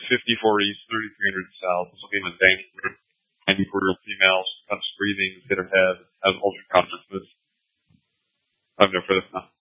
54 East, 3300 South. This will be in the banking room. 94-year-old female. She comes breathing, hit her head, has ultra consciousness. I have no further.